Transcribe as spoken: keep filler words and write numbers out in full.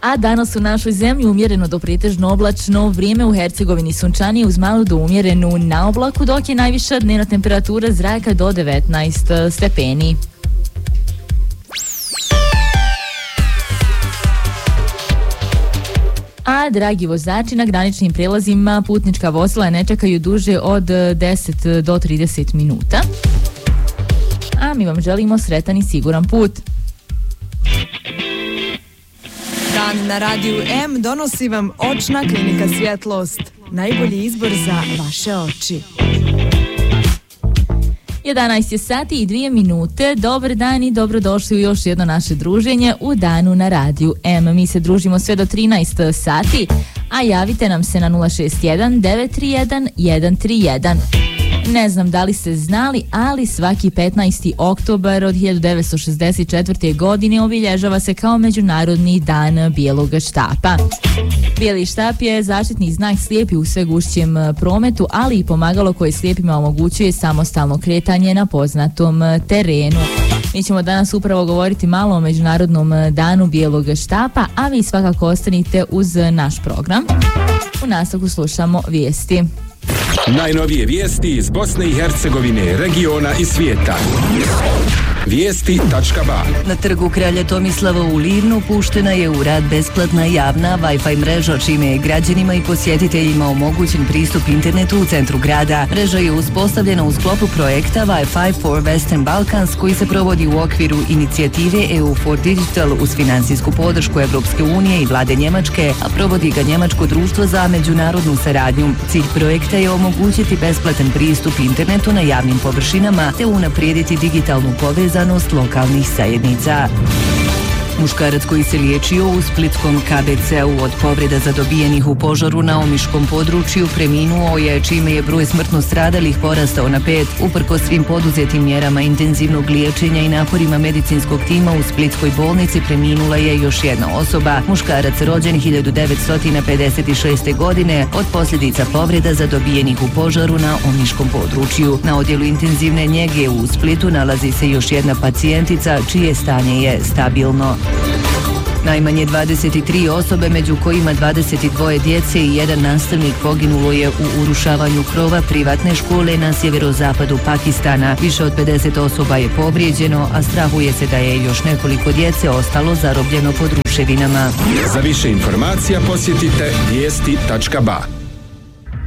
A danas u našoj zemlji umjereno do pretežno oblačno, vrijeme u Hercegovini sunčanije uz malu do umjerenu na oblaku, dok je najviša dnevna temperatura zraka do devetnaest stepeni. A dragi vozači, na graničnim prijelazima putnička vozila ne čekaju duže od deset do trideset minuta. A mi vam želimo sretan i siguran put. Dan na Radiju M donosi vam Očna klinika Svjetlost. Najbolji izbor za vaše oči. jedanaest je sati i dvije minute. Dobar dan i dobrodošli u još jedno naše druženje u Danu na Radiju M. Mi se družimo sve do trinaest sati, a javite nam se na nula šest jedan devet tri jedan jedan tri jedan. Ne znam da li ste znali, ali svaki petnaesti oktobar od hiljadu devetsto šezdeset četvrte. godine obilježava se kao Međunarodni dan bijelog štapa. Bijeli štap je zaštitni znak slijepi u sve gušćem prometu, ali i pomagalo koje slijepima omogućuje samostalno kretanje na poznatom terenu. Mi ćemo danas upravo govoriti malo o Međunarodnom danu bijelog štapa, a vi svakako ostanite uz naš program. U nastavku slušamo vijesti. Najnovije vijesti iz Bosne i Hercegovine, regiona i svijeta. Vijesti tačka ba. Na trgu Kralja Tomislava u Livnu puštena je u rad besplatna javna Wi-Fi mreža, čime je građanima i posjetiteljima omogućen pristup internetu u centru grada. Mreža je uspostavljena u sklopu projekta Wi-Fi for Western Balkans, koji se provodi u okviru inicijative E U for Digital uz financijsku podršku Evropske unije i vlade Njemačke, a provodi ga Njemačko društvo za međunarodnu saradnju. Cilj projekta je omogućiti besplatan pristup internetu na javnim površinama te unaprijediti digitalnu povezanost lokalnih zajednica. Muškarac koji se liječio u splitskom K B C-u od povreda zadobijenih u požaru na omiškom području preminuo je, čime je broj smrtno stradalih porastao na pet. Uprkos svim poduzetim mjerama intenzivnog liječenja i naporima medicinskog tima u splitskoj bolnici preminula je još jedna osoba. Muškarac rođen hiljadu devetsto pedeset šeste. godine od posljedica povreda zadobijenih u požaru na omiškom području. Na odjelu intenzivne njege u Splitu nalazi se još jedna pacijentica čije stanje je stabilno. Najmanje dvadeset tri osobe, među kojima dvadeset dvoje djece i jedan nastavnik, poginulo je u urušavanju krova privatne škole na sjeverozapadu Pakistana. Više od pedeset osoba je povrijeđeno, a strahuje se da je još nekoliko djece ostalo zarobljeno pod ruševinama. Za više informacija posjetite vijesti tačka ba.